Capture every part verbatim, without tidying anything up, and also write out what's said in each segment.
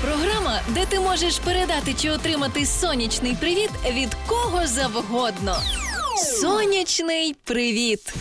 Програма, де ти можеш передати чи отримати сонячний привіт від кого завгодно. Сонячний привіт!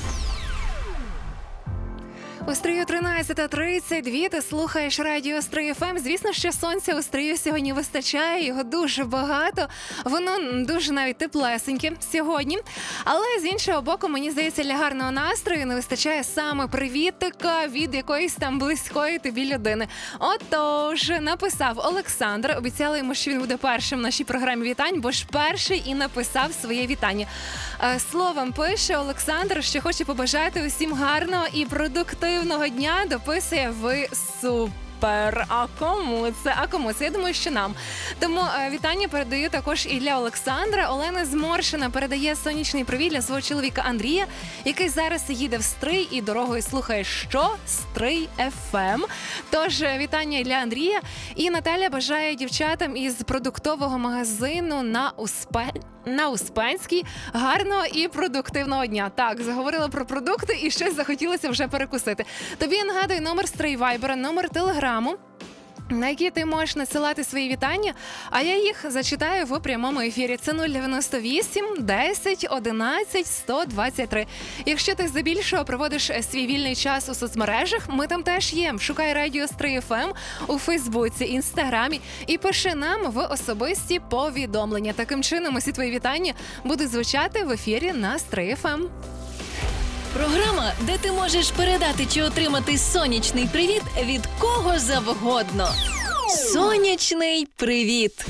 У Стрию тринадцята тридцять два, ти слухаєш радіо Стрий еф ем. Звісно, що сонця у Стрию сьогодні вистачає, його дуже багато, воно дуже навіть теплесеньке сьогодні. Але з іншого боку, мені здається, для гарного настрою не вистачає саме привітика від якоїсь там близької тобі людини. Отож, написав Олександр, обіцяла йому, що він буде першим в нашій програмі вітань, бо ж перший і написав своє вітання. Словом пише Олександр, що хоче побажати усім гарного і продуктивного дня, дописує ви супер. А кому це? А кому це? Я думаю, що нам. Тому е, вітання передаю також і для Олександра. Олена Зморшина передає сонячний привіт для свого чоловіка Андрія, який зараз їде в Стрий і дорогою слухає що? Стрий еф ем. Тож вітання для Андрія. І Наталя бажає дівчатам із продуктового магазину на Успе... на Успенській гарного і продуктивного дня. Так, заговорила про продукти і щось захотілося вже перекусити. Тобі я нагадую номер Стрий Вайбера, номер Телеграму, на які ти можеш надсилати свої вітання, а я їх зачитаю в прямому ефірі. Це нуль дев'яносто вісім десять одинадцять сто двадцять три. Якщо ти здебільшого проводиш свій вільний час у соцмережах, ми там теж є. Шукай радіо Стрий еф ем у Фейсбуці, Інстаграмі і пиши нам в особисті повідомлення. Таким чином усі твої вітання будуть звучати в ефірі на Стрий еф ем. Програма, де ти можеш передати чи отримати сонячний привіт від кого завгодно. Сонячний привіт!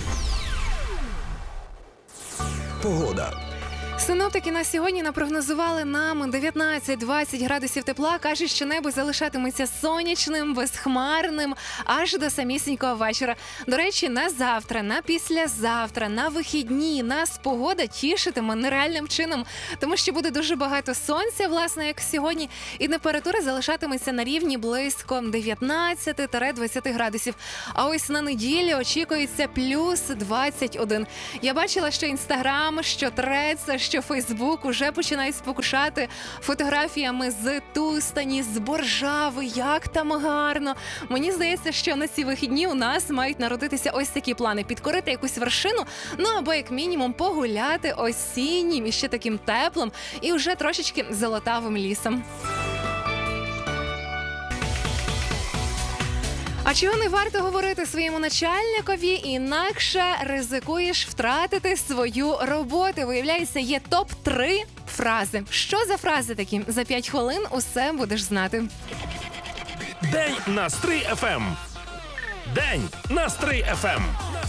Погода. Синоптики на сьогодні напрогнозували нам дев'ятнадцять-двадцять градусів тепла. Кажуть, що небо залишатиметься сонячним, безхмарним аж до самісінького вечора. До речі, на завтра, на післязавтра, на вихідні нас погода тішитиме нереальним чином, тому що буде дуже багато сонця, власне, як сьогодні, і температура залишатиметься на рівні близько дев'ятнадцять-двадцять градусів. А ось на неділю очікується плюс двадцять один. Я бачила, що Інстаграм, що Трец, що Фейсбук уже починають спокушати фотографіями з Тустані, з Боржави, як там гарно. Мені здається, що на ці вихідні у нас мають народитися ось такі плани. Підкорити якусь вершину, ну або як мінімум погуляти осіннім і ще таким теплим і вже трошечки золотавим лісом. А чого не варто говорити своєму начальникові, інакше ризикуєш втратити свою роботу. Виявляється, є топ три фрази. Що за фрази такі? За п'ять хвилин усе будеш знати. День на Стрий еф ем. День на Стрий еф ем.